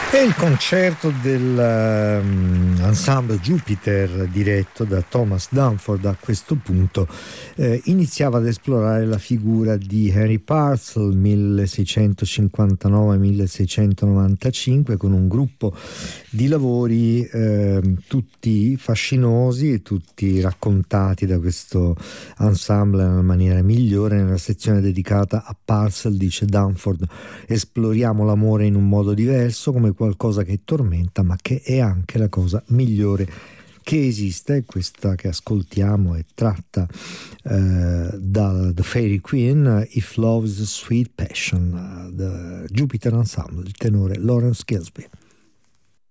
È il concerto dell'ensemble Jupiter diretto da Thomas Dunford. A questo punto iniziava ad esplorare la figura di Henry Purcell 1659-1695 con un gruppo di lavori tutti fascinosi e tutti raccontati da questo ensemble nella maniera migliore. Nella sezione dedicata a Purcell dice Dunford: esploriamo l'amore in un modo diverso, come qualcosa che tormenta ma che è anche la cosa migliore che esiste. Questa che ascoltiamo è tratta da The Fairy Queen, If Love is a Sweet Passion, The Jupiter Ensemble, il tenore Lawrence Gillespie.